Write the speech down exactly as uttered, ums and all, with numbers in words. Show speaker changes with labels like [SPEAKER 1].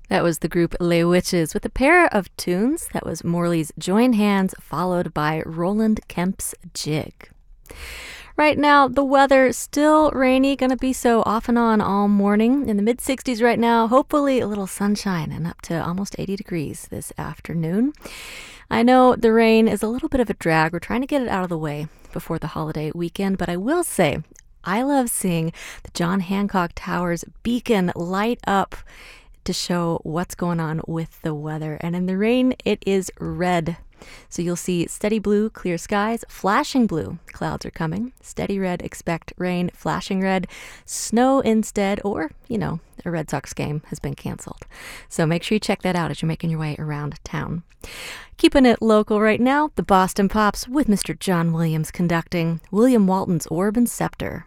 [SPEAKER 1] That was the group Les Witches with a pair of tunes. That was Morley's Join Hands, followed by Roland Kemp's Jig. Right now, the weather still rainy, going to be so off and on all morning. In the mid sixties right now, hopefully a little sunshine and up to almost eighty degrees this afternoon. I know the rain is a little bit of a drag. We're trying to get it out of the way before the holiday weekend, but I will say I love seeing the John Hancock Tower's beacon light up to show what's going on with the weather. And in the rain, it is red. So you'll see steady blue, clear skies, flashing blue, clouds are coming, steady red, expect rain, flashing red, snow instead, or, you know, a Red Sox game has been canceled. So make sure you check that out as you're making your way around town. Keeping it local right now, the Boston Pops with Mister John Williams conducting William Walton's Orb and Scepter.